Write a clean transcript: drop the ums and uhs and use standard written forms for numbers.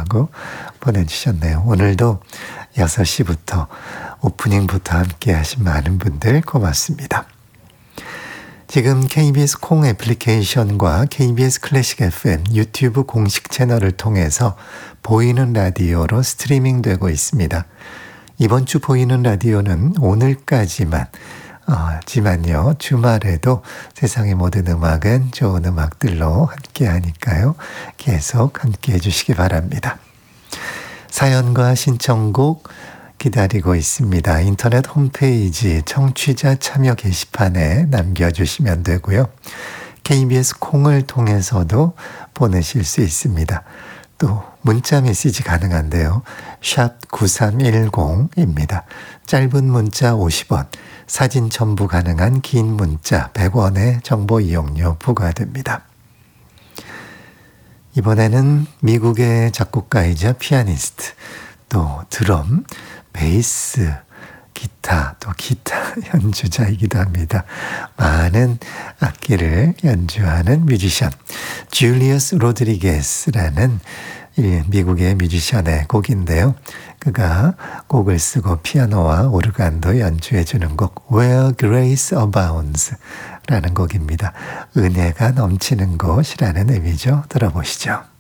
하고 보내주셨네요. 오늘도 6시부터 오프닝부터 함께 하신 많은 분들 고맙습니다. 지금 KBS 콩 애플리케이션과 KBS 클래식 FM 유튜브 공식 채널을 통해서 보이는 라디오로 스트리밍 되고 있습니다. 이번 주 보이는 라디오는 오늘까지만 지만요. 주말에도 세상의 모든 음악은 좋은 음악들로 함께 하니까요. 계속 함께 해주시기 바랍니다. 사연과 신청곡 기다리고 있습니다. 인터넷 홈페이지 청취자 참여 게시판에 남겨주시면 되고요. KBS 콩을 통해서도 보내실 수 있습니다. 또 문자 메시지 가능한데요. 샵 9310입니다. 짧은 문자 50원, 사진 첨부 가능한 긴 문자 100원의 정보 이용료 부과됩니다. 이번에는 미국의 작곡가이자 피아니스트, 또 드럼, 베이스, 기타, 또 기타 연주자이기도 합니다. 많은 악기를 연주하는 뮤지션 줄리어스 로드리게스라는 미국의 뮤지션의 곡인데요. 그가 곡을 쓰고 피아노와 오르간도 연주해 주는 곡 Where Grace Abounds 라는 곡입니다. 은혜가 넘치는 곳이라는 의미죠. 들어보시죠.